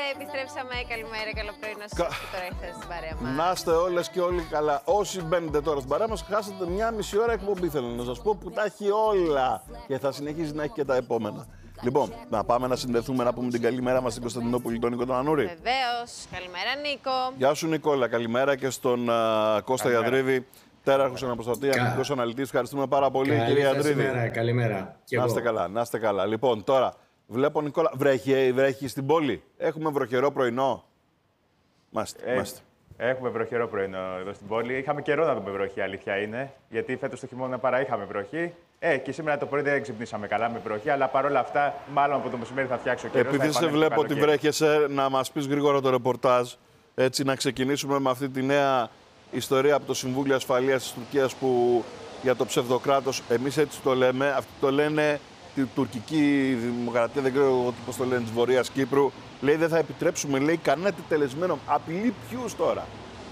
επιστρέψαμε. Καλημέρα, καλό πρωινό σας που τώρα ήρθατε στην παρέα μας. Να είστε όλες και όλοι καλά. Όσοι μπαίνετε τώρα στην παρέα μας, χάσατε μία μισή ώρα εκπομπή, θέλω να σας πω, που τα έχει όλα και θα συνεχίσει να έχει και τα επόμενα. Λοιπόν, να πάμε να συνδεθούμε, να πούμε την καλημέρα μας στην Κωνσταντινούπολη, τον Νίκο τον Ανούρη. Βεβαίως. Καλημέρα, Νίκο. Γεια σου, Νικόλα. Καλημέρα και στον Κώστα Ιατρίδη, τέραρχος αναποστατή, αμυντικός αναλυτής. Ευχαριστούμε πάρα πολύ, κύριε Ιατρίδη. Καλημέρα. Να είστε καλά, να είστε καλά. Λοιπόν, τώρα βλέπω, Νικόλα, βρέχει στην πόλη. Έχουμε βροχερό πρωινό. Μάστε. Έχουμε βροχερό πρωινό εδώ στην πόλη. Είχαμε καιρό να δούμε βροχή, αλήθεια είναι. Γιατί φέτος το χειμώνα παρά είχαμε βροχή. Και σήμερα το πρωί δεν ξυπνήσαμε καλά με βροχή. Αλλά παρόλα αυτά, μάλλον από το μεσημέρι θα φτιάξει ο καιρός. Επειδή σε βλέπω ότι βρέχεσαι, να μας πεις γρήγορα το ρεπορτάζ. Έτσι, να ξεκινήσουμε με αυτή τη νέα ιστορία από το Συμβούλιο Ασφαλείας της Τουρκίας για το ψευδοκράτος. Εμείς έτσι το λέμε. Αυτοί το λένε την τουρκική δημοκρατία, δεν ξέρω πώς το λένε, της Βορείας Κύπρου. Λέει δεν θα επιτρέψουμε, λέει, κανένα τελεσμένο. Απειλεί ποιους τώρα?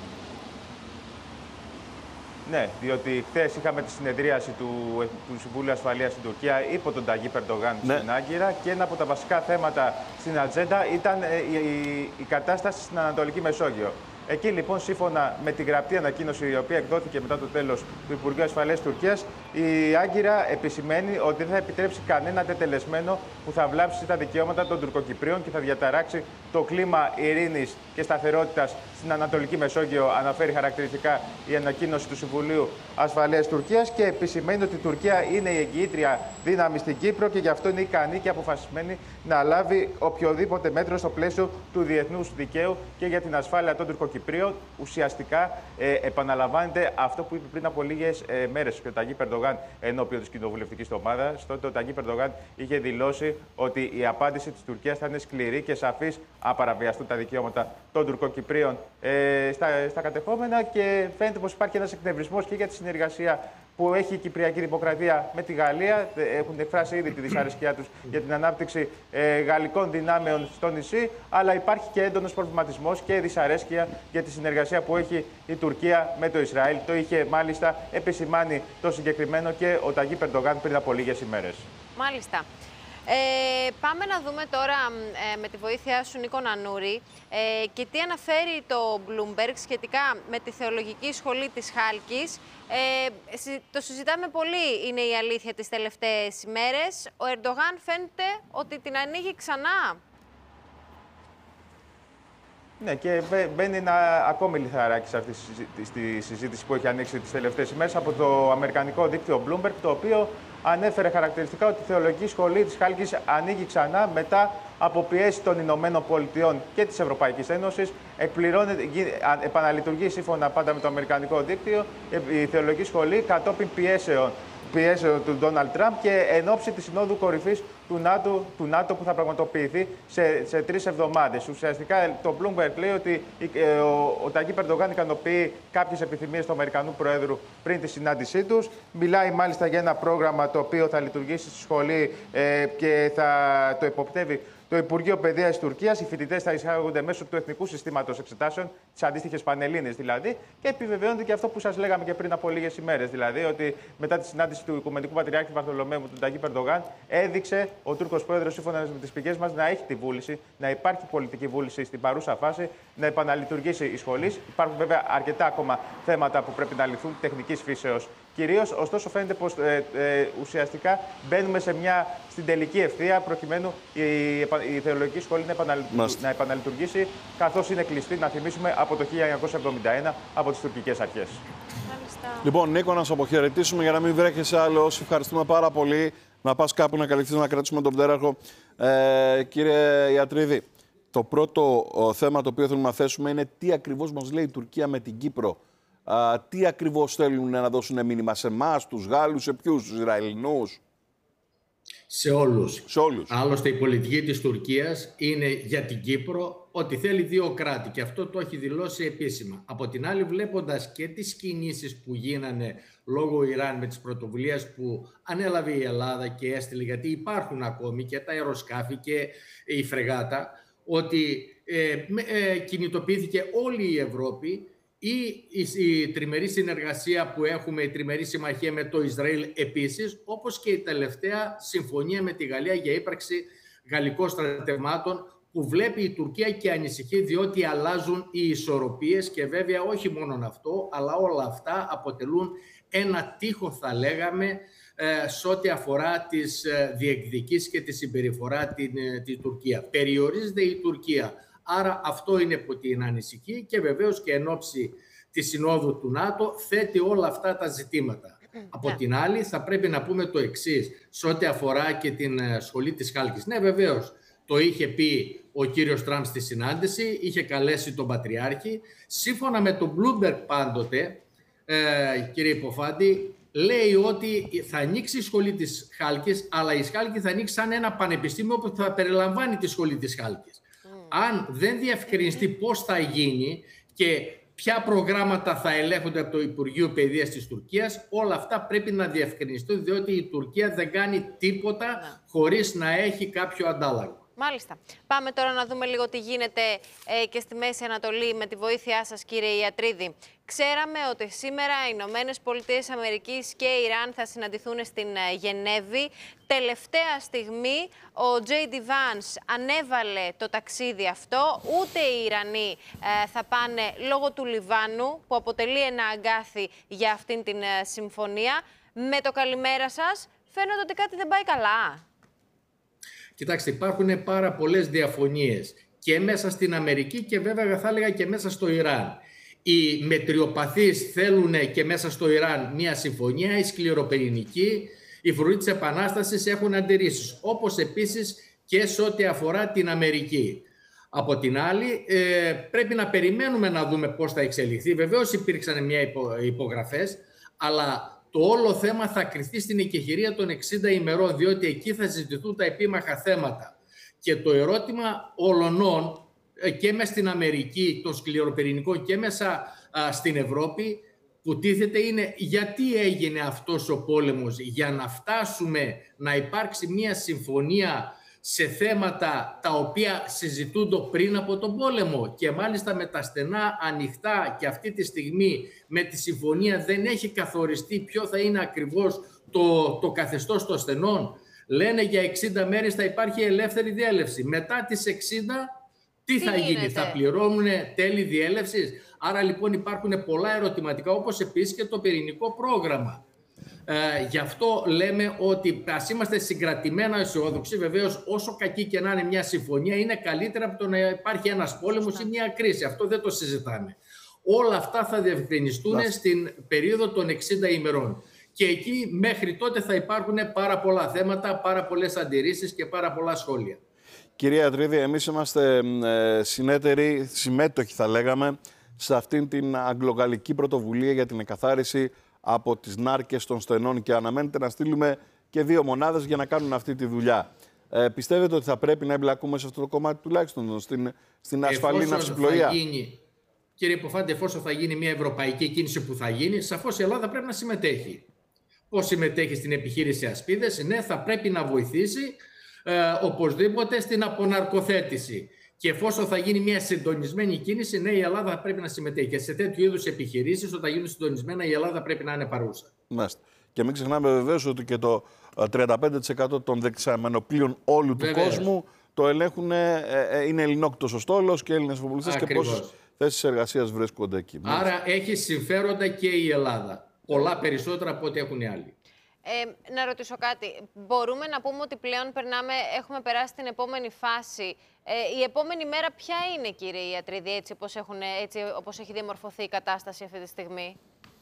Ναι, διότι χθες είχαμε τη συνεδρίαση του Συμβουλίου Ασφαλείας στην Τουρκία υπό τον Ταγί Ερντογάν στην Άγκυρα και ένα από τα βασικά θέματα στην ατζέντα ήταν η κατάσταση στην Ανατολική Μεσόγειο. Εκεί λοιπόν, σύμφωνα με τη γραπτή ανακοίνωση η οποία εκδόθηκε μετά το τέλος του Υπουργείου Ασφαλείας της Τουρκίας, η Άγκυρα επισημαίνει ότι δεν θα επιτρέψει κανένα τετελεσμένο που θα βλάψει τα δικαιώματα των Τουρκοκυπρίων και θα διαταράξει το κλίμα ειρήνης και σταθερότητας στην Ανατολική Μεσόγειο, αναφέρει χαρακτηριστικά η ανακοίνωση του Συμβουλίου Ασφαλείας της Τουρκίας, και επισημαίνει ότι η Τουρκία είναι η εγγυήτρια δύναμη στην Κύπρο και γι' αυτό είναι ικανή και αποφασισμένη να λάβει οποιοδήποτε μέτρο στο πλαίσιο του διεθνούς δικαίου και για την ασφάλεια των Τουρκοκυπρίων. Ουσιαστικά επαναλαμβάνεται αυτό που είπε πριν από λίγες μέρες ο Ταγί Ερντογάν ενώπιον της κοινοβουλευτικής ομάδας. Τότε ο Ταγί Ερντογάν είχε δηλώσει ότι η απάντηση της Τουρκίας θα είναι σκληρή και σαφής αν παραβιαστούν τα δικαιώματα των Τουρκοκυπρίων στα κατεχόμενα, και φαίνεται πως υπάρχει ένας εκνευρισμός και για τη συνεργασία που έχει η Κυπριακή Δημοκρατία με τη Γαλλία. Έχουν εκφράσει ήδη τη δυσαρέσκειά τους για την ανάπτυξη γαλλικών δυνάμεων στο νησί, αλλά υπάρχει και έντονος προβληματισμός και δυσαρέσκεια για τη συνεργασία που έχει η Τουρκία με το Ισραήλ. Το είχε μάλιστα επισημάνει το συγκεκριμένο και ο Ταγί Ερντογάν πριν από λίγες ημέρες. Μάλιστα. Πάμε να δούμε τώρα με τη βοήθειά σου, Νίκο Νανούρη, και τι αναφέρει το Bloomberg σχετικά με τη θεολογική σχολή της Χάλκης. Το συζητάμε πολύ, είναι η αλήθεια, τις τελευταίες ημέρες. Ο Ερντογάν φαίνεται ότι την ανοίγει ξανά. Ναι, και μπαίνει ένα ακόμη λιθαράκι σε αυτή τη συζήτηση που έχει ανοίξει τις τελευταίες ημέρες από το αμερικανικό δίκτυο Bloomberg, το οποίο ανέφερε χαρακτηριστικά ότι η θεολογική σχολή της Χάλκης ανοίγει ξανά μετά από πιέσεις των Ηνωμένων Πολιτειών και της Ευρωπαϊκής Ένωσης. Επαναλειτουργεί, σύμφωνα πάντα με το αμερικανικό δίκτυο, η θεολογική σχολή κατόπιν πιέσεων του Ντόναλντ Τραμπ και εν ώψη της Συνόδου Κορυφής του ΝΑΤΟ που θα πραγματοποιηθεί σε 3 εβδομάδες. Ουσιαστικά το Bloomberg λέει ότι ο Ταγί Ερντογάν ικανοποιεί κάποιες επιθυμίες του Αμερικανού Προέδρου πριν τη συνάντησή τους. Μιλάει μάλιστα για ένα πρόγραμμα το οποίο θα λειτουργήσει στη σχολή και θα το υποπτεύει το Υπουργείο Παιδείας της Τουρκίας. Οι φοιτητές θα εισάγονται μέσω του Εθνικού Συστήματος Εξετάσεων, τις αντίστοιχες Πανελλήνες δηλαδή, και επιβεβαιώνεται και αυτό που σας λέγαμε και πριν από λίγες ημέρες. Δηλαδή ότι μετά τη συνάντηση του Οικουμενικού Πατριάρχη Βαρθολομαίου με τον Ταγί Ερντογάν, έδειξε ο Τούρκος Πρόεδρος, σύμφωνα με τις πηγές μας, να έχει τη βούληση, να υπάρχει πολιτική βούληση στην παρούσα φάση, να επαναλειτουργήσει η σχολή. Υπάρχουν βέβαια αρκετά ακόμα θέματα που πρέπει να λυθούν τεχνικής φύσεως κυρίως. Ωστόσο, φαίνεται πως ουσιαστικά μπαίνουμε στην τελική ευθεία προκειμένου η θεολογική σχολή να επαναλειτουργήσει, καθώς είναι κλειστή, να θυμίσουμε, από το 1971 από τις τουρκικές αρχές. Λοιπόν, Νίκο, να σε αποχαιρετήσουμε για να μην βρέχεσαι άλλο. Ευχαριστούμε πάρα πολύ. Να πας κάπου να καλυφθείς, να κρατήσουμε τον πτέραρχο. Κύριε Ιατρίδη, το πρώτο θέμα το οποίο θέλουμε να θέσουμε είναι τι ακριβώς μας λέει η Τουρκία με την Κύπρο. Τι ακριβώς θέλουν να δώσουν μήνυμα σε εμάς, τους Γάλλους, σε ποιους, τους Ισραηλινούς? Σε όλους. Σε όλους. Άλλωστε η πολιτική της Τουρκίας είναι για την Κύπρο ότι θέλει 2 κράτη και αυτό το έχει δηλώσει επίσημα. Από την άλλη, βλέποντας και τις κινήσεις που γίνανε λόγω Ιράν με τις πρωτοβουλίες που ανέλαβε η Ελλάδα και έστειλε, γιατί υπάρχουν ακόμη και τα αεροσκάφη και η φρεγάτα, ότι κινητοποιήθηκε όλη η Ευρώπη. Η τριμερή συνεργασία που έχουμε, η τριμερή συμμαχία με το Ισραήλ επίσης, όπως και η τελευταία συμφωνία με τη Γαλλία για ύπαρξη γαλλικών στρατευμάτων που βλέπει η Τουρκία και ανησυχεί, διότι αλλάζουν οι ισορροπίες και βέβαια όχι μόνο αυτό, αλλά όλα αυτά αποτελούν ένα τείχο, θα λέγαμε, σε ό,τι αφορά τις διεκδικήσεις και τη συμπεριφορά τη Τουρκία. Περιορίζεται η Τουρκία, άρα αυτό είναι που την ανησυχεί και βεβαίως και εν ώψη της Συνόδου του ΝΑΤΟ θέτει όλα αυτά τα ζητήματα. Από την άλλη θα πρέπει να πούμε το εξής, σε ό,τι αφορά και την σχολή της Χάλκης. Ναι, βεβαίως, το είχε πει ο κύριος Τραμπ στη συνάντηση, είχε καλέσει τον Πατριάρχη. Σύμφωνα με τον Bloomberg πάντοτε, κύριε Υποφάντη, λέει ότι θα ανοίξει η σχολή της Χάλκης, αλλά η Χάλκη θα ανοίξει σαν ένα πανεπιστήμιο που θα περιλαμβάνει τη σχολή της Χάλκης. Αν δεν διευκρινιστεί πώς θα γίνει και ποια προγράμματα θα ελέγχονται από το Υπουργείο Παιδείας της Τουρκίας, όλα αυτά πρέπει να διευκρινιστούν, διότι η Τουρκία δεν κάνει τίποτα χωρίς να έχει κάποιο αντάλλαγμα. Μάλιστα. Πάμε τώρα να δούμε λίγο τι γίνεται και στη Μέση Ανατολή με τη βοήθειά σας, κύριε Ιατρίδη. Ξέραμε ότι σήμερα οι Ηνωμένες Πολιτείες Αμερικής και η Ιράν θα συναντηθούν στην Γενέβη. Τελευταία στιγμή ο J.D. Vance ανέβαλε το ταξίδι αυτό. Ούτε οι Ιρανοί θα πάνε λόγω του Λιβάνου, που αποτελεί ένα αγκάθι για αυτήν την συμφωνία. Με το καλημέρα σας, φαίνεται ότι κάτι δεν πάει καλά. Κοιτάξτε, υπάρχουν πάρα πολλές διαφωνίες και μέσα στην Αμερική και βέβαια θα έλεγα και μέσα στο Ιράν. Οι μετριοπαθείς θέλουν και μέσα στο Ιράν μια συμφωνία, οι σκληροπυρηνικοί, οι φρουροί της Επανάστασης έχουν αντιρρήσεις, όπως επίσης και σε ό,τι αφορά την Αμερική. Από την άλλη, πρέπει να περιμένουμε να δούμε πώς θα εξελιχθεί. Βεβαίως υπήρξαν μια υπογραφές, αλλά το όλο θέμα θα κριθεί στην εκεχηρία των 60 ημερών, διότι εκεί θα συζητηθούν τα επίμαχα θέματα. Και το ερώτημα όλων και μέσα στην Αμερική, των σκληροπυρηνικών και μέσα στην Ευρώπη, που τίθεται είναι γιατί έγινε αυτός ο πόλεμος, για να φτάσουμε να υπάρξει μια συμφωνία σε θέματα τα οποία συζητούνται πριν από τον πόλεμο και μάλιστα με τα στενά ανοιχτά, και αυτή τη στιγμή με τη συμφωνία δεν έχει καθοριστεί ποιο θα είναι ακριβώς το καθεστώς των στενών. Λένε για 60 μέρες θα υπάρχει ελεύθερη διέλευση. Μετά τις 60 τι θα γίνει, θα πληρώνουν τέλη διέλευσης? Άρα λοιπόν υπάρχουν πολλά ερωτηματικά, όπως επίσης και το πυρηνικό πρόγραμμα. Γι' αυτό λέμε ότι ας είμαστε συγκρατημένα αισιόδοξοι. Βεβαίως, όσο κακή και να είναι μια συμφωνία, είναι καλύτερα από το να υπάρχει ένας πόλεμος ή μια κρίση. Αυτό δεν το συζητάμε. Όλα αυτά θα διευκρινιστούν στην περίοδο των 60 ημερών. Και εκεί μέχρι τότε θα υπάρχουν πάρα πολλά θέματα, πάρα πολλές αντιρρήσεις και πάρα πολλά σχόλια. Κυρία Ιατρίδη, εμείς είμαστε συμμέτοχοι θα λέγαμε, σε αυτήν την αγγλογαλλική πρωτοβουλία για την εκαθάριση από τις νάρκες των στενών και αναμένεται να στείλουμε και 2 μονάδες για να κάνουν αυτή τη δουλειά. Πιστεύετε ότι θα πρέπει να εμπλακούμε σε αυτό το κομμάτι τουλάχιστον, στην ασφαλή ναυσιπλοεία? Κύριε Υποφάντη, εφόσον θα γίνει μια ευρωπαϊκή κίνηση που θα γίνει, σαφώς η Ελλάδα πρέπει να συμμετέχει. Πώς συμμετέχει στην επιχείρηση Ασπίδες? Ναι, θα πρέπει να βοηθήσει οπωσδήποτε στην αποναρκοθέτηση. Και εφόσον θα γίνει μια συντονισμένη κίνηση, ναι, η Ελλάδα θα πρέπει να συμμετέχει. Και σε τέτοιου είδους επιχειρήσεις, όταν γίνουν συντονισμένα, η Ελλάδα πρέπει να είναι παρούσα. Μάλιστα. Και μην ξεχνάμε βεβαίως ότι και το 35% των δεξαμενοπλοίων όλου του κόσμου το ελέγχουν, είναι ελληνόκτος ο στόλος και Έλληνες εφοπλιστές, και πόσες θέσεις εργασίας βρίσκονται εκεί. Άρα έχει συμφέροντα και η Ελλάδα. Πολλά περισσότερα από ό,τι έχουν οι άλλοι. Να ρωτήσω κάτι. Μπορούμε να πούμε ότι πλέον έχουμε περάσει την επόμενη φάση. Η επόμενη μέρα ποια είναι, κύριε Ιατρίδη, έτσι όπως έχει διαμορφωθεί η κατάσταση αυτή τη στιγμή?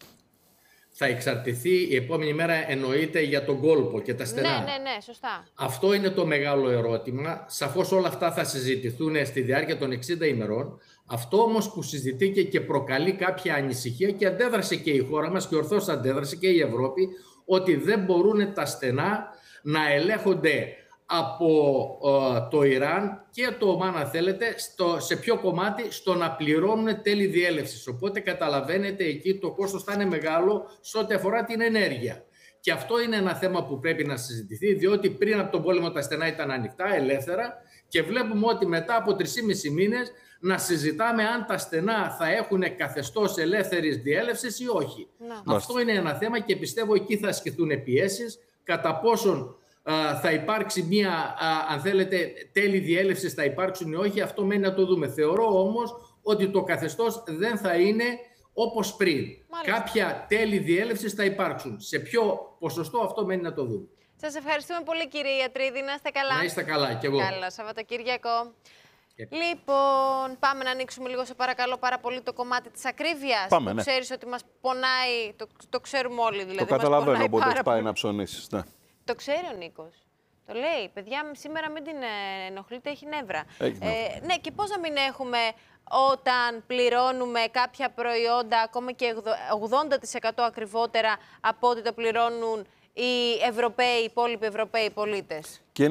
Θα εξαρτηθεί η επόμενη μέρα, εννοείται, για τον κόλπο και τα στενά. Ναι, σωστά. Αυτό είναι το μεγάλο ερώτημα. Σαφώς όλα αυτά θα συζητηθούν στη διάρκεια των 60 ημερών. Αυτό όμως που συζητεί και προκαλεί κάποια ανησυχία, και αντέδρασε και η χώρα μας και ορθώς αντέδρασε και η Ευρώπη, ότι δεν μπορούν τα στενά να ελέγχονται από το Ιράν και το Ομάν, αν θέλετε, σε ποιο κομμάτι, στο να πληρώνουν τέλη διέλευσης. Οπότε καταλαβαίνετε, εκεί το κόστος θα είναι μεγάλο σε ό,τι αφορά την ενέργεια. Και αυτό είναι ένα θέμα που πρέπει να συζητηθεί, διότι πριν από τον πόλεμο τα στενά ήταν ανοιχτά, ελεύθερα, και βλέπουμε ότι μετά από 3,5 μήνες να συζητάμε αν τα στενά θα έχουν καθεστώς ελεύθερης διέλευσης ή όχι. Αυτό είναι ένα θέμα και πιστεύω εκεί θα ασκηθούν πιέσεις, κατά πόσον θα υπάρξει μία, αν θέλετε, τέλη διέλευσης θα υπάρξουν ή όχι, αυτό μένει να το δούμε. Θεωρώ όμως ότι το καθεστώς δεν θα είναι όπως πριν. Μάλιστα. Κάποια τέλη διέλευσης θα υπάρξουν. Σε ποιο ποσοστό, αυτό μένει να το δούμε. Σας ευχαριστούμε πολύ, κύριε Ιατρίδη. Να είστε καλά. Να είστε καλά κι εγώ. Καλό Σαββατοκύριακο. Λοιπόν, πάμε να ανοίξουμε λίγο, σε παρακαλώ πάρα πολύ, το κομμάτι της ακρίβειας. Πάμε, ναι. Ξέρεις ότι μας πονάει, το ξέρουμε όλοι δηλαδή. Το καταλαβαίνω, οπότε πάρα έχει πάει πολύ. να ψωνίσεις. Ναι. Το ξέρει ο Νίκος. Το λέει, παιδιά, σήμερα μην την ενοχλείτε, έχει νεύρα. Ναι, και πώς να μην έχουμε όταν πληρώνουμε κάποια προϊόντα ακόμα και 80% ακριβότερα από ό,τι το πληρώνουν οι υπόλοιποι Ευρωπαίοι πολίτες.